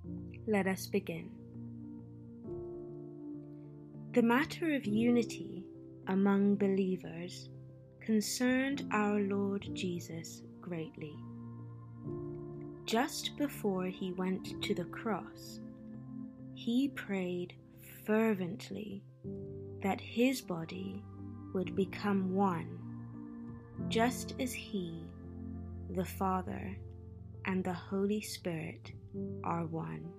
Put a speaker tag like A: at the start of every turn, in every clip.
A: Let us begin. The matter of unity among believers concerned our Lord Jesus greatly. Just before he went to the cross, he prayed fervently that his body would become one, just as he, the Father, and the Holy Spirit are one.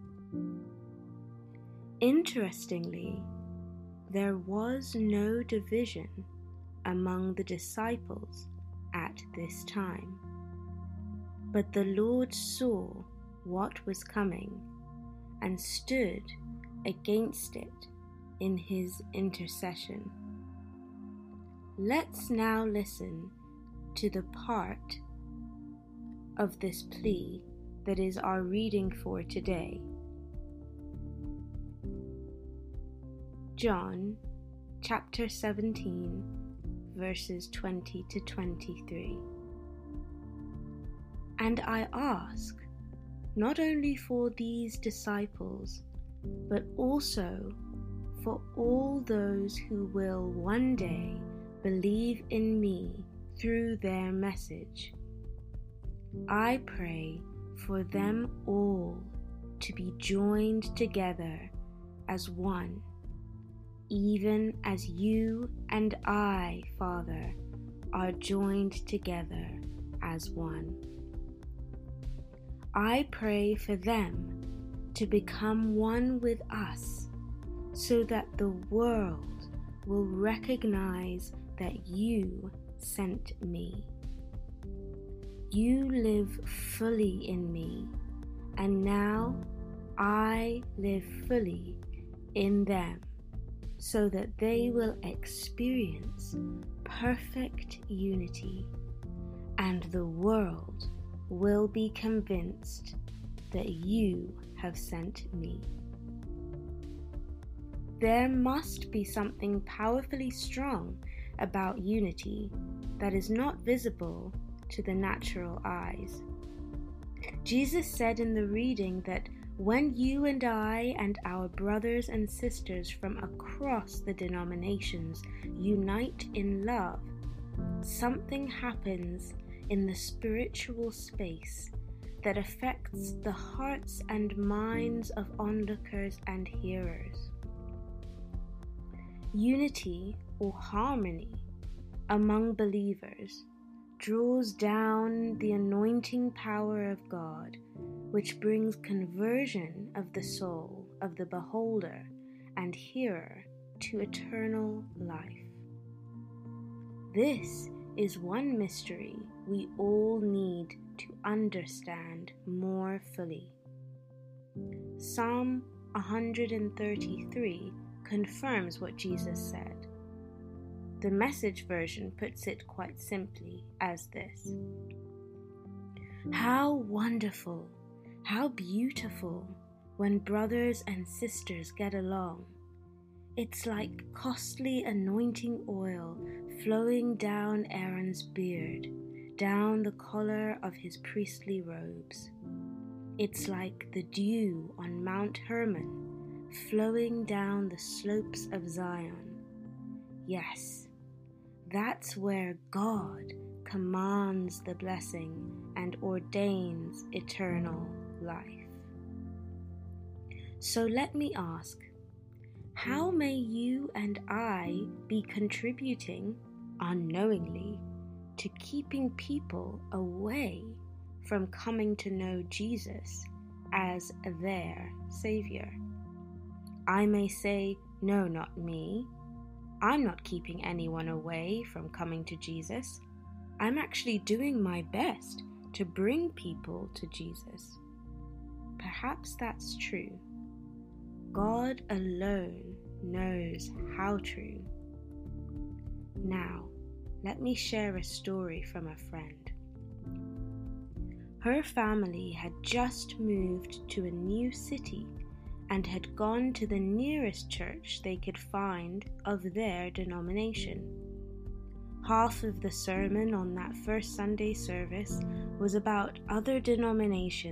A: Interestingly, there was no division among the disciples at this time, but the Lord saw what was coming and stood against it in his intercession. Let's now listen to the part of this plea that is our reading for today. John chapter 17, verses 20 to 23. And I ask, not only for these disciples, but also for all those who will one day believe in me through their message. I pray for them all to be joined together as one, even as you and I, Father, are joined together as one. I pray for them to become one with us, so that the world will recognize that you sent me. You live fully in me, and now I live fully in them, so that they will experience perfect unity, and the world will be convinced that you have sent me. There must be something powerfully strong about unity that is not visible to the natural eyes. Jesus said in the reading that when you and I and our brothers and sisters from across the denominations unite in love, something happens in the spiritual space that affects the hearts and minds of onlookers and hearers. Unity or harmony among believers draws down the anointing power of God, which brings conversion of the soul of the beholder and hearer to eternal life. This is one mystery we all need to understand more fully. Psalm 133 confirms what Jesus said. The Message version puts it quite simply as this: How wonderful, how beautiful when brothers and sisters get along. It's like costly anointing oil flowing down Aaron's beard, down the collar of his priestly robes. It's like the dew on Mount Hermon, flowing down the slopes of Zion. Yes, that's where God commands the blessing and ordains eternal life. So let me ask, how may you and I be contributing unknowingly to keeping people away from coming to know Jesus as their Savior? I may say, no, not me. I'm not keeping anyone away from coming to Jesus. I'm actually doing my best to bring people to Jesus. Perhaps that's true. God alone knows how true. Now, let me share a story from a friend. Her family had just moved to a new city and had gone to the nearest church they could find of their denomination. Half of the sermon on that first Sunday service was about other denominations